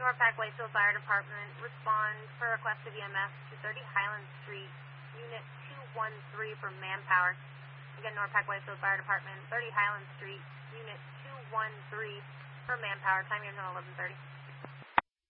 NORPAC Wakefield Fire Department, respond for request of EMS to 30 Highland Street, Unit 213 for manpower. Again, NORPAC Wakefield Fire Department, 30 Highland Street, Unit 213 for manpower. Time here is 11:30.